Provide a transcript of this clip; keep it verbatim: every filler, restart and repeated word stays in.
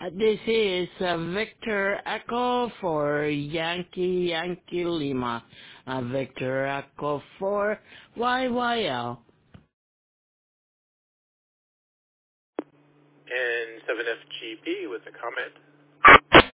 Uh, This is uh, Victor Echo for Yankee Yankee Lima. Uh, Victor Echo for Y Y L. And seven F G P with a comment.